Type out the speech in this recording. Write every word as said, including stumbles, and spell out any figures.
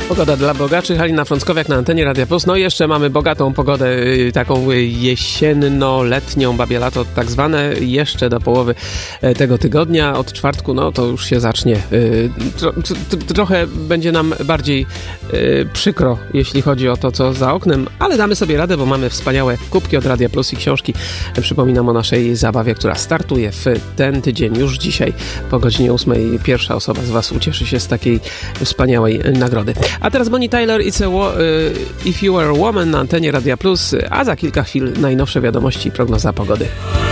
Pogoda dla bogaczy, Halina Frąckowiak na antenie Radia Plus. No i jeszcze mamy bogatą pogodę, taką jesienno-letnią, babie lato tak zwane, jeszcze do połowy tego tygodnia. Od czwartku, no to już się zacznie. Tro, tro, trochę będzie nam bardziej przykro, jeśli chodzi o to, co za oknem, ale damy sobie radę, bo mamy wspaniałe kubki od Radia Plus i książki. Przypominam o naszej zabawie, która startuje w ten tydzień, już dzisiaj po godzinie ósmej. Pierwsza osoba z Was ucieszy się z takiej wspaniałej nagrody. A teraz Bonnie Tyler, It's a wo- If You Were a Woman na antenie Radia Plus, a za kilka chwil najnowsze wiadomości i prognoza pogody.